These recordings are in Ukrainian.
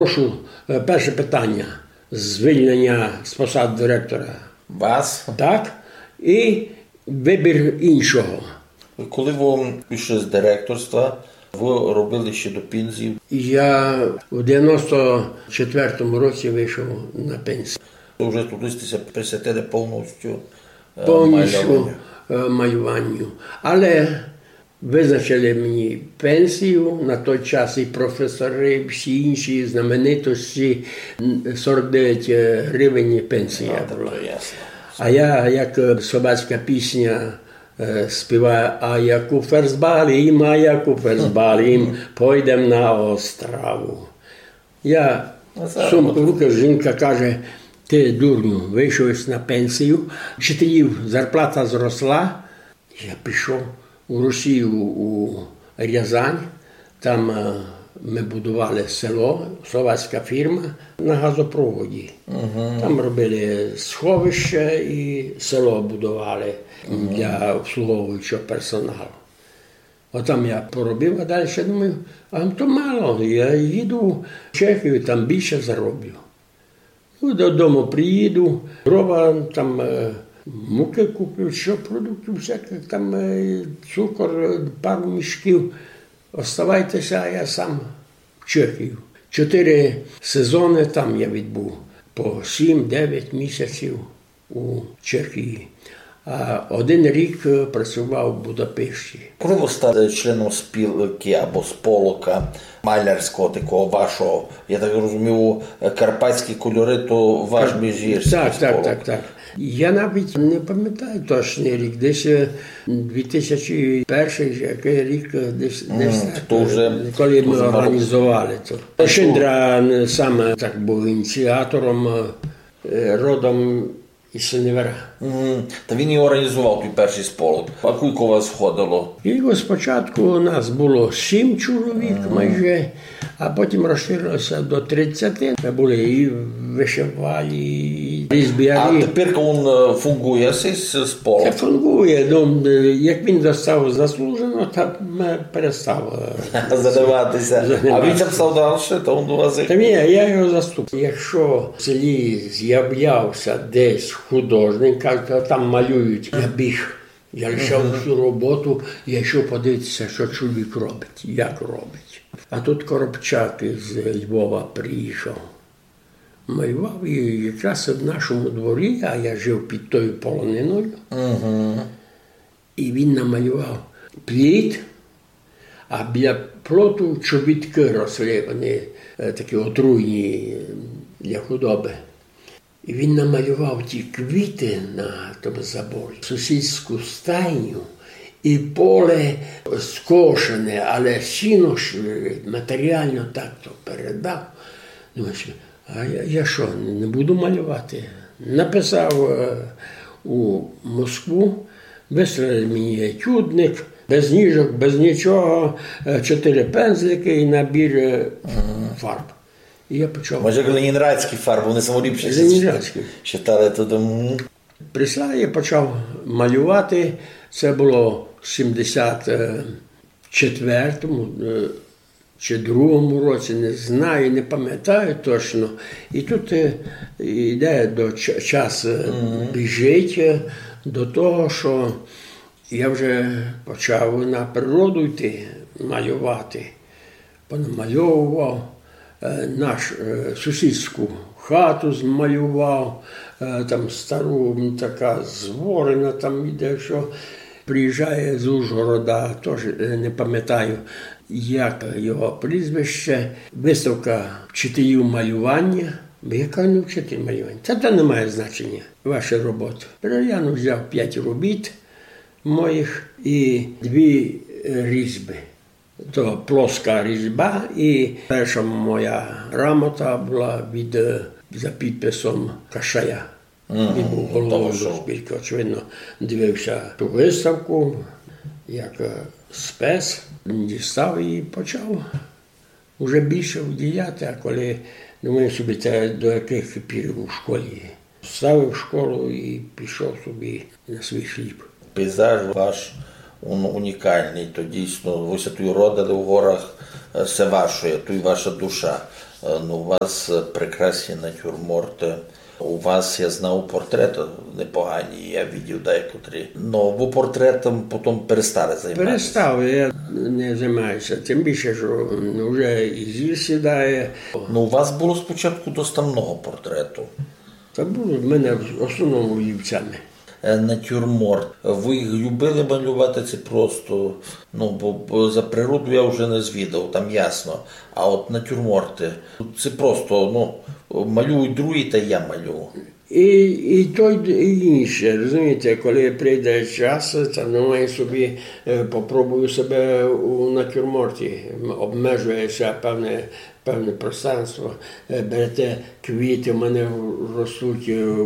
Прошу, перше питання. Звільнення з посади директора. Вас? Так. І вибір іншого. Коли ви пішли з директорства, ви робили ще до пенсії? Я у 94-му році вийшов на пенсію. Ви вже туди присвятили повністю малюванню. Але визначили мені пенсію, на той час і професори, всі інші знаменитості, 49 гривень пенсія була. А я, як словацька пісня співає, а як у ферзбалім, пойдем на острову. Я сумку в руки, жінка каже, ти, дурню, вийшов на пенсію, вчителів зарплата зросла. Я пішов у Росію, у Рязань, там ми будували село, словацька фірма на газопроводі. Там робили сховище і село будували для обслуговуючого персоналу. Отам я поробив, а далі думаю, а то мало, я їду в Чехію, там більше зароблю. Додому приїду, дрова, там муки куплю, що продуктів всяких, там цукор, пару мішків. Оставайтеся, а я сам в Чехію. 4 сезони там я відбув, по 7-9 місяців у Чехії. А 1 рік працював в Будапешті. Коли ви стали членом спілки або сполока малярського такого вашого, я так розумію, карпатські кольори, то ваш міжгірський сполок? Так. Я навіть не пам'ятаю точний рік, десь 2001 який рік, десь так, коли ми організували це. Шиндра саме так був ініціатором, родом із Синевера. Та він і організував той перший сполок. А кілько вас входило? І спочатку у нас було 7 чоловік майже, а потім розширилося до 30. Ми були і вишивалі, і різьбярі. А тепер він фунгує цей сполок? Це фунгує. Як він достав заслужено, так перестав задаватися. А він там став далі, то він у вас... Та ні, я його заступив. Якщо в селі з'являвся десь художник, каже, там малюють, я біг. Я лишав всю роботу, я йшов подивитися, що чоловік робить, як робить. А тут Коробчак із Львова приїхав. Малював і якраз в нашому дворі, а я жив під тою полониною. І він намалював плід, а біля плоту чобітки росли, вони такі отруйні для худоби. І він намалював ті квіти на тому заборі, сусідську стайню і поле скошене, але сіно матеріально так то передав. Думаю, а я що, не буду малювати? Написав у Москву, вислали мені етюдник, без ніжок, без нічого, 4 пензлики і набір фарб. І я почав. Може, ленінградські фарби, вони самоліпші. Ленінградські. Читали туди. Прийшла, я почав малювати. Це було в 74-му чи 2-му році, не знаю, не пам'ятаю точно. І тут йде час біжить до того, що я вже почав на природу йти, малювати. Понамальовував. Наш сусідську хату змалював, там стару, така зворена, там іде, що приїжджає з Ужгорода, теж не пам'ятаю, як його прізвище, виставка вчителів малювання. Яка не вчитель малювання? Це не має значення, ваша робота. Я взяв 5 робіт моїх і 2 різьби. То плоска різьба, і перша моя грамота була за підписом Кашая. Він був головою до спілки. Очевидно, дивився ту виставку, як спец, дістав і почав вже більше вділяти, а коли, думаю собі, це до яких пір у школі. Ставив школу і пішов собі на свій хліб. Пейзаж ваш унікальний, то дійсно, ви тут родили в горах, це ваше, тут ваша душа. Ну, у вас прекрасні натюрморти. У вас, я знав, портрети непогані, я бачив декотрі. Ну, бо портретом потім перестали займатися. Перестав, я не займаюся. Тим більше, що вже і зір сідає. Ну, у вас було спочатку доставного портрету. Це було в мене в основному олівцями. Натюрморт. Ви їх любили малювати, це просто, ну, бо за природу я вже не звідав, там ясно. А от натюрморти, це просто, ну, малюють другі, та я малюю. І той, і інше, розумієте, коли прийде час, це немає собі, попробую себе у натюрморті, обмежується певне пространство, берете квіти, в мене ростуть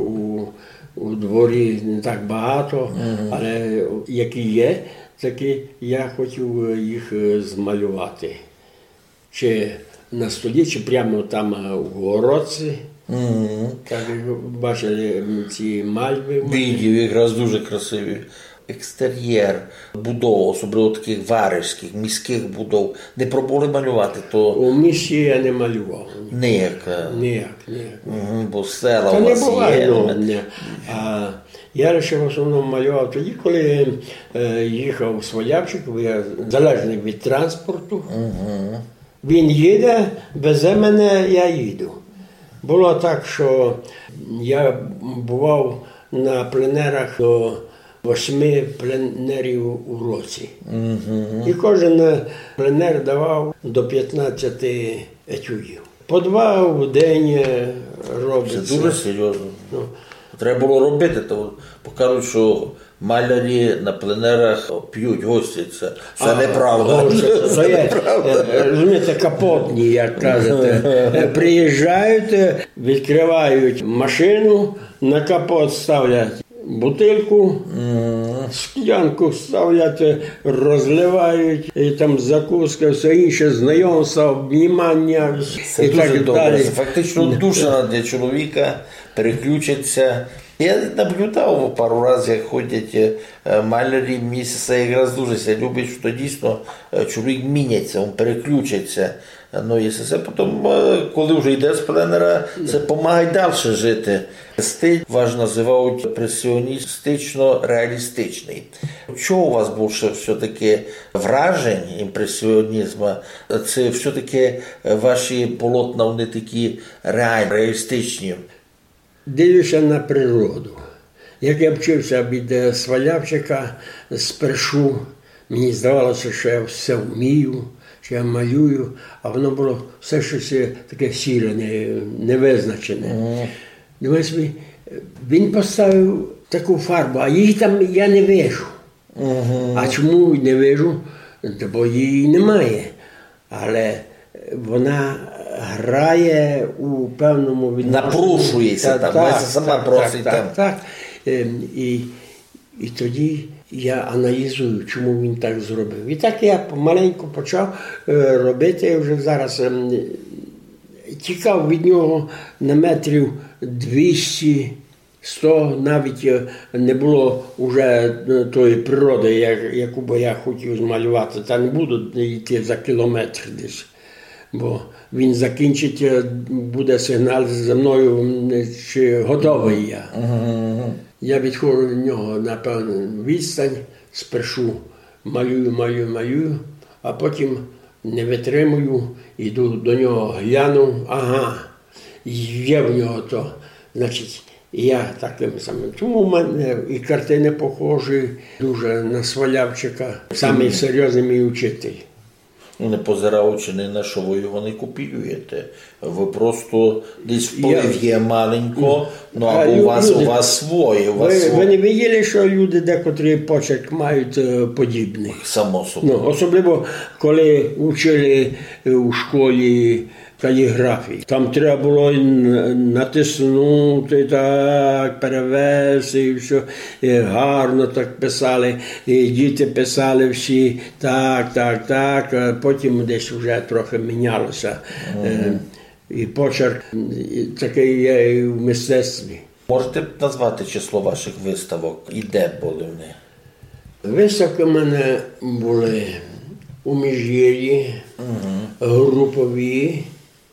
у дворі не так багато, але які є, такі я хотів їх змалювати. Чи на столі, чи прямо там у городці. Так, бачили ці мальви. Відів, якраз дуже красиві. Екстер'єр, будов, особливо таких варежських, міських будов, не пробували малювати, то... У місті я не малював. Ніяк. Бо села та у вас буває, є. А я лише в основному малював тоді, коли їхав в Свалявчик, я залежний від транспорту. Він їде, везе мене, я їду. Було так, що я бував на пленерах до 8 пленерів у році. І кожен пленер давав до 15 етюдів. По 2 в день робиться. Це дуже серйозно. Треба було робити, то покажуть, що малярі на пленерах п'ють, гостяться. Це неправда. Це неправда. Розумієте, капотні, як кажете. Приїжджають, відкривають машину, на капот ставлять бутилку, склянку ставлять, розливають, і там закуска, все інше, знайомство, обнімання. Це дуже добре. Це фактично душа для чоловіка переключиться. Я наблюдав пару разів, як ходять малярі, мені це якраз дуже любить, що дійсно чоловік міняється, він переключиться. Ну, і це потім, коли вже йде з пленера, це допомагає далі жити. Стиль ваш називають імпресіоністично-реалістичний. Чого у вас більше все-таки вражень імпресіонізму? Це все-таки ваші полотна, вони такі реалістичні? Дивлюся на природу. Як я вчився від Свалявчика, спершу мені здавалося, що я все вмію, що я малюю, а воно було все щось таке сіре, невизначене. Думаю собі, він поставив таку фарбу, а її там я не вижу. А чому не вижу? Бо її немає. Але вона грає у певному відношенні. Напрушується там, вона сама просить там. Так. І тоді я аналізую, чому він так зробив. І так я помаленьку почав робити, вже зараз тікав від нього на метрів 200, 100, навіть не було вже тої природи, яку би я хотів змалювати. Та не буду йти за кілометр десь. Бо він закінчить, буде сигнал за мною, чи готовий я. Я відходжу від нього на певну відстань, спершу малюю, а потім не витримую, йду до нього, гляну, є в нього то. Значить, я таким самим. Тому в мене і картини похожі дуже на Свалявчика, самий серйозний мій учитель. Не позираючи ні на що, ви його не копіюєте. Ви десь вплив є маленько, або у вас своє. Ви не бачили, що люди декотрі почерк мають подібний? Само собою. Особливо, коли вчили у школі каліграфії. Там треба було натиснути, так, перевести, і все. І гарно так писали. І діти писали всі так. Потім десь вже трохи мінялося. І почерк такий є і в мистецтві. Можете назвати число ваших виставок? І де були вони? Виставки в мене були у Міжгір'ї, групові,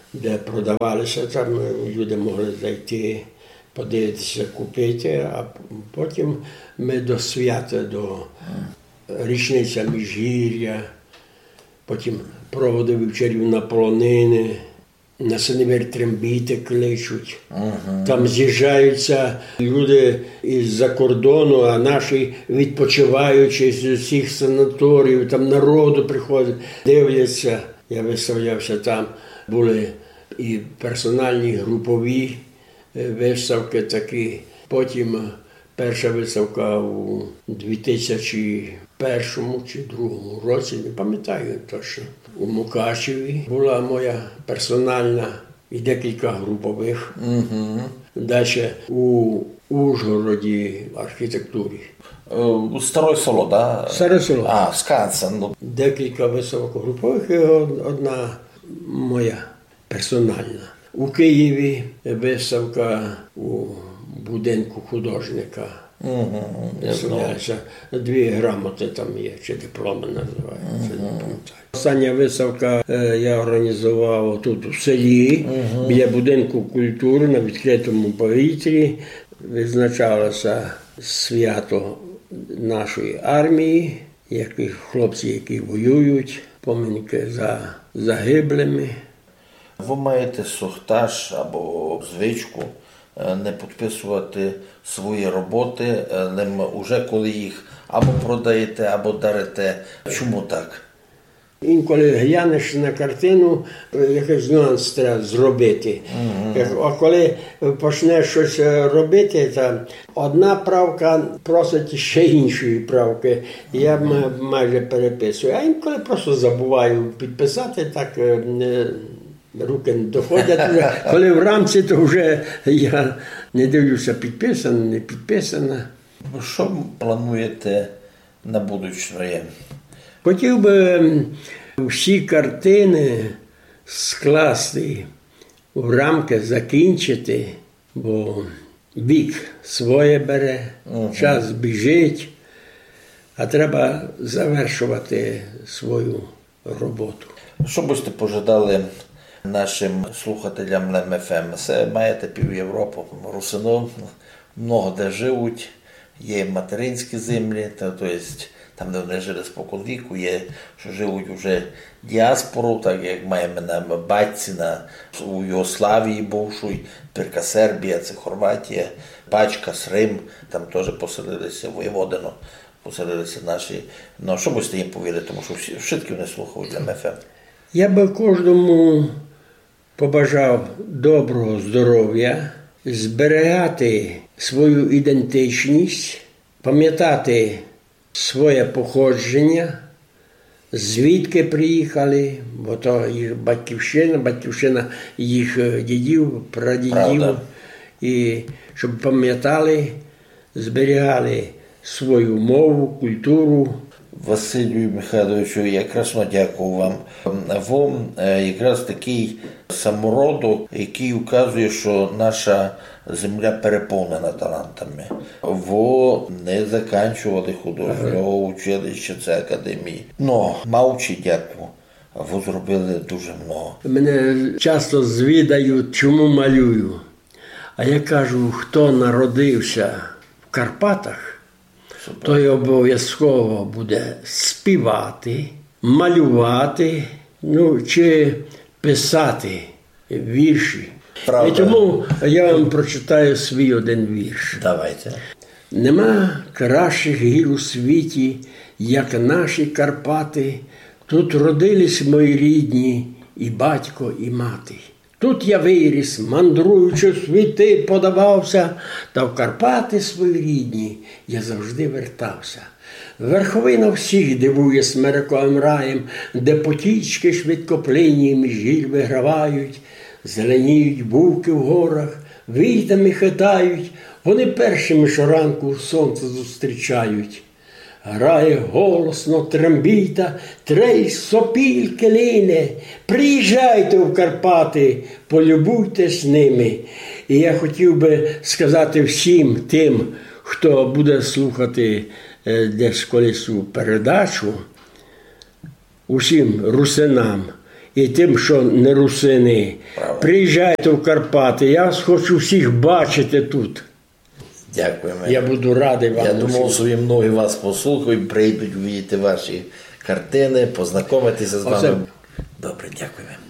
де продавалися, там люди могли зайти, подивитися, купити, а потім ми до свята, до річниця Міжгір'я, потім проводив вечерю на полонини, на Синевир трембіти кличуть. Там з'їжджаються люди із-за кордону, а наші відпочиваючи з усіх санаторіїв, там народу приходить, дивляться. Я виставлявся там, були і персональні групові виставки такі. Потім перша виставка у 2001 чи 2002 році, не пам'ятаю точно. У Мукачеві була моя персональна і декілька групових. Далі у Ужгороді архітектурі. Старое село, да? Старе село. А, Скансен. Декілька виставок групових і одна моя персональна. У Києві виставка у будинку художника. Виставляється. 2 грамоти там є, чи дипломи називаються, не пам'ятаю. Остання виставка я організував тут у селі, біля будинку культури на відкритому повітрі. Відзначалося свято нашої армії, хлопці, які воюють, пам'ятники за загиблими. Ви маєте сохтаж або звичку не підписувати свої роботи, уже коли їх або продаєте, або дарите. Чому так? Інколи глянеш на картину, якийсь нюанс треба зробити. А коли почнеш щось робити, то одна правка просить ще іншої правки. Я майже переписую. А інколи просто забуваю підписати, так руки не доходять. Коли в рамці, то вже я не дивлюся, підписано, не підписано. Що плануєте на будущее? Хотів би всі картини скласти в рамки, закінчити, бо вік своє бере, час біжить, а треба завершувати свою роботу. Що б сте пожадали нашим слухателям на МФМ? Це маєте пів Європи, русино, много де живуть, є материнські землі, тобто там, де вони жили спокон віку, є, що живуть вже діаспору, так як маємо на батьці, у Югославії бувшій, тепер Сербія, це Хорватія, Пачкас, Рим, там теж поселилися, Воєводино, поселилися наші. Ну, що б їм повірити, тому що всі вони слухають МФМ. Я би кожному побажав доброго здоров'я, зберігати свою ідентичність, пам'ятати своє походження, звідки приїхали, бо то їх батьківщина їх дідів, прадідів. Правда. І щоб пам'ятали, зберігали свою мову, культуру. Василю Михайловичу, я красно дякую вам. Вам якраз такий самородок, який указує, що наша земля переповнена талантами. Ви не закінчували художнього училища, це академії. Но, маючи дякую, ви зробили дуже много. Мене часто звідають, чому малюю. А я кажу, хто народився в Карпатах, той обов'язково буде співати, малювати, чи писати вірші. Правда. І тому я вам прочитаю свій один вірш. Давайте. Нема кращих гір у світі, як наші Карпати. Тут родились мої рідні, і батько, і мати. Тут я виріс, мандруючи світи, подавався, та в Карпати свої рідні я завжди вертався. Верховина всіх дивує смириковим раєм, де потічки швидкоплинні між гір вигравають, зеленіють бувки в горах, війтами хитають, вони першими щоранку сонце зустрічають. Грає голосно трембіта, трей сопільки лине. Приїжджайте в Карпати, полюбуйтесь ними. І я хотів би сказати всім тим, хто буде слухати десь колись цю передачу, усім русинам і тим, що не русини. Правда. Приїжджайте в Карпати, я хочу всіх бачити тут. Дякуємо. Я буду радий вам. Я думав, що многі вас послухають, прийдуть, увидіти ваші картини, познайомитися з вами. Добре, дякуємо.